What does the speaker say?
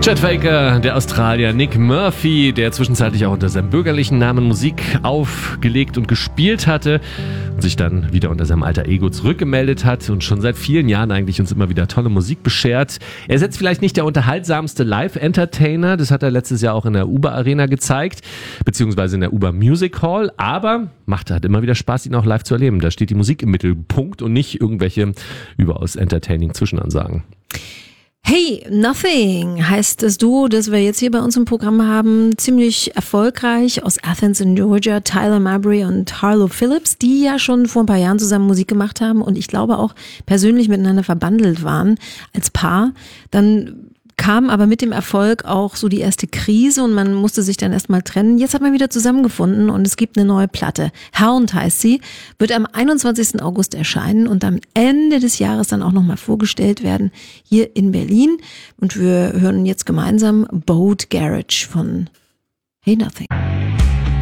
Chet Faker, der Australier Nick Murphy, der zwischenzeitlich auch unter seinem bürgerlichen Namen Musik aufgelegt und gespielt hatte und sich dann wieder unter seinem alter Ego zurückgemeldet hat und schon seit vielen Jahren eigentlich uns immer wieder tolle Musik beschert. Er ist jetzt vielleicht nicht der unterhaltsamste Live-Entertainer, das hat er letztes Jahr auch in der Uber Arena gezeigt, beziehungsweise in der Uber Music Hall, aber hat immer wieder Spaß, ihn auch live zu erleben. Da steht die Musik im Mittelpunkt und nicht irgendwelche überaus entertaining Zwischenansagen. Hey, Nothing heißt das Duo, das wir jetzt hier bei uns im Programm haben, ziemlich erfolgreich aus Athens in Georgia, Tyler Mabry und Harlow Phillips, die ja schon vor ein paar Jahren zusammen Musik gemacht haben und ich glaube auch persönlich miteinander verbandelt waren als Paar. Dann kam aber mit dem Erfolg auch so die erste Krise und man musste sich dann erstmal trennen. Jetzt hat man wieder zusammengefunden und es gibt eine neue Platte. Hound heißt sie, wird am 21. August erscheinen und am Ende des Jahres dann auch nochmal vorgestellt werden hier in Berlin. Und wir hören jetzt gemeinsam Boat Garage von Hey Nothing.